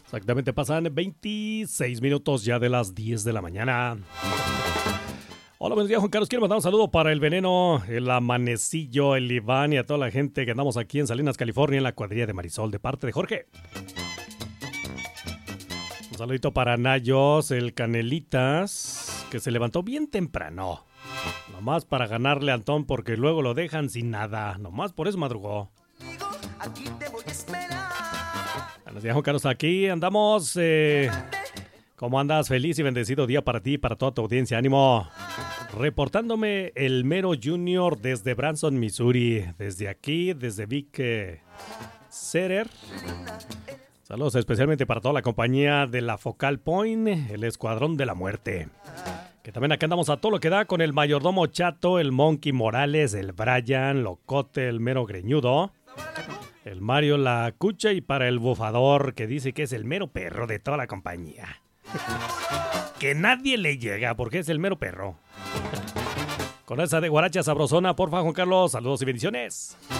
Exactamente, pasan 26 minutos ya de las 10 de la mañana. Hola, buenos días, Juan Carlos. Quiero mandar un saludo para el Veneno, el Amanecillo, el Iván y a toda la gente que andamos aquí en Salinas, California, en la cuadrilla de Marisol, de parte de Jorge. Un saludito para Nayos, el Canelitas, que se levantó bien temprano. Nomás para ganarle a Antón, porque luego lo dejan sin nada. Nomás por eso madrugó. Buenos días, Juan Carlos. Aquí andamos. ¿Cómo andas? Feliz y bendecido día para ti y para toda tu audiencia. ¡Ánimo! Reportándome el Mero Junior desde Branson, Missouri. Desde aquí, desde Vic Setter. Saludos especialmente para toda la compañía de la Focal Point, el Escuadrón de la Muerte. Que también acá andamos a todo lo que da con el Mayordomo Chato, el Monkey Morales, el Brian, Locote, el Mero Greñudo, el Mario La Cucha y para el Bufador, que dice que es el mero perro de toda la compañía. Que nadie le llega porque es el mero perro. Con esa de guaracha sabrosona, porfa, Juan Carlos, saludos y bendiciones.